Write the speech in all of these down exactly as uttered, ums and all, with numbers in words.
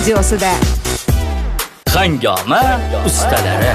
videosida. Hangoma ustalari.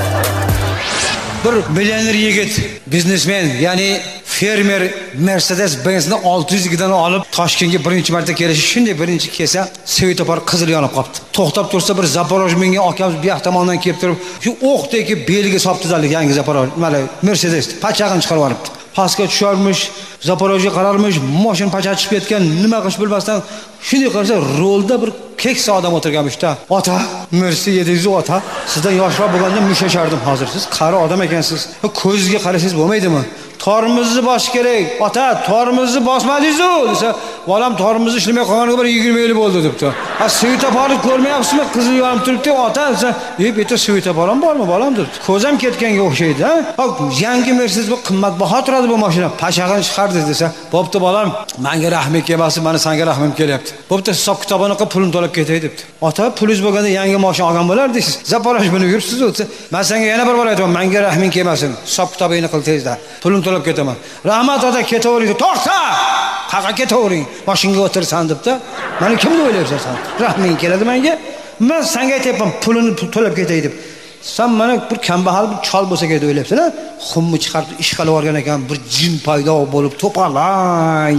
Bir millioner yigit, biznesmen, ya'ni fermer Mercedes-Benz'ni olti yuz dan olib Toshkentga birinchi marta kelishi, shunday birinchi kelsa, Svetofor qizil yonib qolibdi. To'xtab tursa bir Zaporoj menga akamiz bu yoq tomondan kelib turib, shu o'qdagi belgi soptizalik yangi Zaporoj, mana Mercedes pachag'ini chiqarib olibdi. Pastga tusharmish, Zaporojga qararmish, mashina pacha chiqib ketgan, nima qilish bilmasdan shunday qarasa, rolda bir keksa odam o'tirganmish-da. Ota, Mersi yetti yuz ota, sizdan yoshroq bo'lganda mushashardim hozir. Siz qari odam ekansiz. Ko'zingizga qarasangiz bo'lmaydimi? Torimizni bos kerak. Ota, torimizni bosmadingiz-ku desa, "Bolam, torimizni ishlamay qolganiga bir yigirma yil bo'ldi" debdi. "Ha, svetoforni ko'rmayapsizmi? Qizil yonib turibdi, ota" desa, "E, bu yerda svetofor ham bormi, bolam?" debdi. Ko'zim ketganga o'xshaydi, ha? Ha, yangi Mercedes bu qimmatbaho turadi bu mashina. Pachag'ini chiqardi desa, "Bo'pti bolam, menga rahming kelmasin, meni senga rahmim kelyapti. Bo'pti, hisob kitobini qilib pulim to'lab ketay" debdi. "Ota, pulingiz bo'lganda yangi mashina olgan bo'lardingiz. Zaporoj buni yuribsiz" desa, "Men senga yana bir bor aytaman, menga rahming kelmasin. Hisob kitobingni qil tezda. Pulim to'lab ketaman." "Rahmat ota, ketavering" deb. "To'xta! Qaqa ketavering. Mashinaga o'tirsan" debdi. "Meni kimni o'ylayapsan sen? Rahming keladi menga. Men senga aytayapman, pulini to'lab ketay" deb. "Sen mana bir kambag'al bir chol bo'lsa kerak o'ylayapsan, ha? Xumni chiqarib ish qilib o'rgan ekan, bir jin paydo bo'lib to'palang.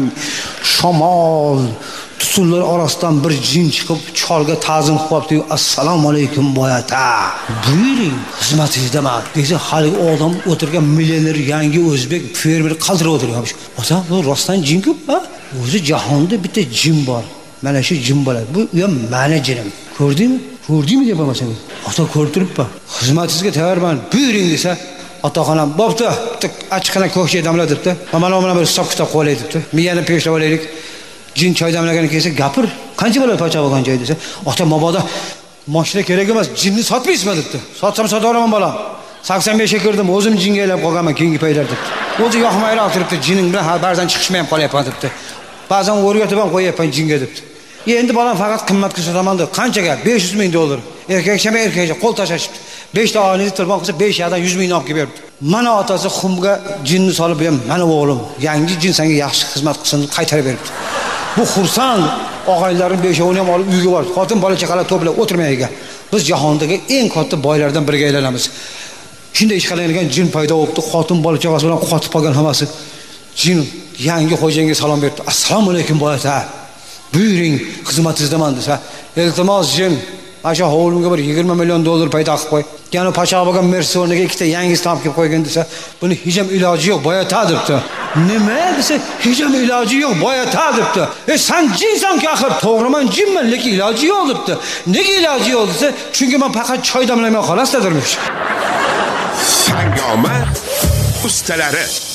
Shamol tutunlar orasidan bir jin chiqib cholga ta'zim qilibdi. "Assalomu alaykum boyata. Buyuring, xizmatingizdaman" desa, hali odam o'tirgan millioner yangi o'zbek fermer qaltirib o'tirganmish. "Ota, bu rostdan jin-ku, ha? O'zi jahonda bitta jin bor. Mana shu jin bo'ladi. Bu u ham meni jinim. Ko'rdingmi? Ko'rdingmi deb bo'lmasa. Ota, ko'rib turibman. Xizmatingizga tayyorman. Buyuring" desa, otaxonam, "Bo'pti, bitta achchiqana ko'kcha damla" debdi. "Mana mana bir hisob kitob qo'yaylik" debdi. "Miyani peshlab olaylik. Jin choy damlagan kelsa, gapir. Qancha bo'ladi pacha bo'lgan joy" desa, "Ota, mabodo mashina kerak emas, jinni sotmaysizmi" debdi. "Sotsam sotaveraman bolam. sakson besh ga kirdim, o'zim jinga aylab qolganman keyingi paytlarda" debdi. "O'zi yoqmayroq turibdi, jining bilan ba'zan chiqishmay ham qolyapman" debdi. "Ba'zan o'rgatib ham qo'yapman jinga" debdi. "Endi bolam faqat qimmatga sotaman" deb. "Qanchaga?" besh yuz ming dollar. Erkakchami erkakcha qo'l tashashibdi. besh ta oilangizni tilbon qilsa besh yadan yuz ming olib kelib beribdi. Mana otasi xumga jinni solib, "Ham mana o'g'lim, yangi jin senga yaxshi xizmat qilsin" deb qaytarib beribdi. Bu xursand og'aylarning beshovini ham olib uyga bordi. Xotin bola chaqalar to'plab o'tirmaydigan. Biz jahondagi eng katta boylardan biriga aylanamiz. Shunday ish qilayotgan jin paydo bo'libdi. Xotin bola chaqasi bilan qotib qolgan hammasi. Jin yangi xo'jayinga salom berdi. "Assalomu alaykum boyata. Buyuring, xizmatingizdaman" desa, "Iltimos jin, mana shu hovlimga bir yigirma million dollar paydo qilib qo'y. Yana pachaq bo'lgan Mersi o'rniga ikkita yangisini olib kelib qo'ygan" desa, "Buni hech ham iloji yo'q, boyata" debdi. "Nima?" desa, "Hech ham iloji yo'q, boyata" debdi. "E sen jinsan-ku axir." "To'g'riman, jinman, lekin iloji yo'q" debdi. "Nega iloji yo'q?" desa, "Chunki men faqat choy damlamay xolos" dedirmish. Hangoma ustalari.